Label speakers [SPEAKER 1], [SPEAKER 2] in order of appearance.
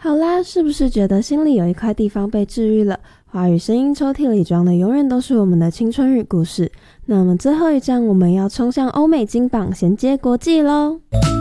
[SPEAKER 1] 好啦，是不是觉得心里有一块地方被治愈了？华语声音抽屉里装的永远都是我们的青春与故事。那么最后一站，我们要冲向欧美金榜，衔接国际咯。